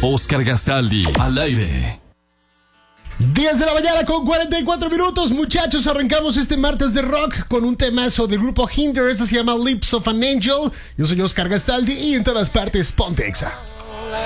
Oscar Gastaldi, al aire. 10 de la mañana con 44 minutos. Muchachos, arrancamos este martes de rock con un temazo del grupo Hinder. Este se llama Lips of an Angel. Yo soy Oscar Gastaldi y en todas partes, ponte Exa.